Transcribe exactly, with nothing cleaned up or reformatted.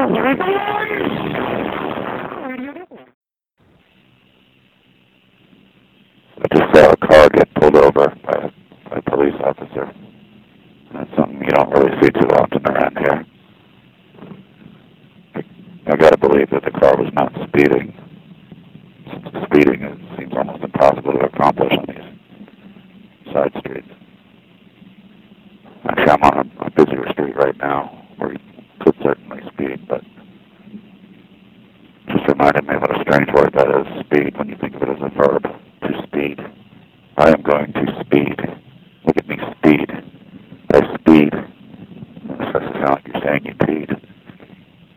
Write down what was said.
I just saw a car get pulled over by a, by a police officer. That's something you don't really see too often around here. I gotta believe that the car was not speeding. Speeding it seems almost impossible to accomplish on these side streets. Actually, I'm on a, a busier street right now where you could certainly speed, but just reminded me what a strange word that is, speed, when you think of it as a verb, to speed. I am going to speed. Look at me, speed. I speed. This doesn't sound like you're saying you